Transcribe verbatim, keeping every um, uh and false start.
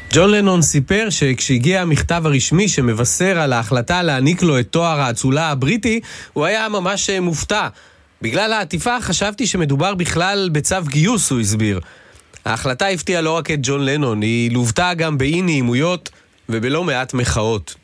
ג'ון לנון סיפר שכשהגיע המכתב הרשמי שמבשר על ההחלטה להעניק לו את תואר האצולה הבריטי, הוא היה ממש מופתע. בגלל העטיפה חשבתי שמדובר בכלל בצו גיוס, הוא הסביר. ההחלטה הפתיעה לא רק את ג'ון לנון, היא לוותה גם באי נעימויות ובלא מעט מחאות.